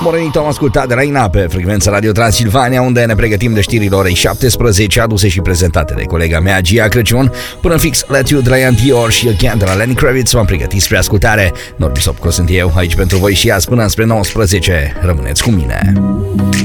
Morenito am ascultat de Raina pe frecvența Radio Transilvania, unde ne pregătim de știrile orei 17, aduse și prezentate de colega mea Gia Crăciun. Până fix Let You, Drayan Dior și Again de la Lenny Kravitz v-am pregătit spre ascultare. Norbi Sopco sunt eu, aici pentru voi și azi până spre 19. Rămâneți cu mine.